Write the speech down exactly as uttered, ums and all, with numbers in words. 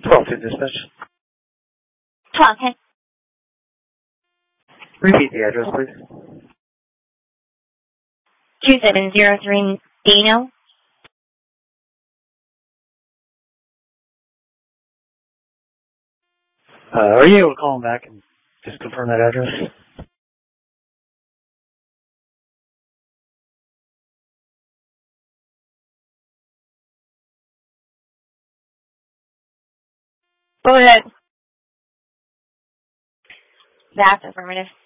twelve to dispatch. twelve, ten. Repeat the address, please. two seven zero three Dino. Uh, are you able to call him back and just confirm that address? Go ahead. That's affirmative.